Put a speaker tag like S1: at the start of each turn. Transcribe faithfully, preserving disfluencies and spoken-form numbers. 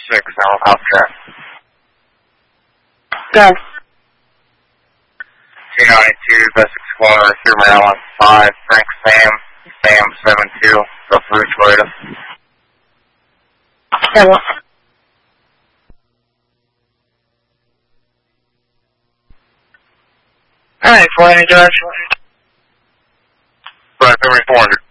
S1: six, Allen Hopcat.
S2: Go.
S1: two ninety-two, Best Explorer, through Maryland, five, Frank Sam, Sam seven two, go through Toyota.
S2: Seven. Alright, four hundred direction.
S1: Right, four hundred.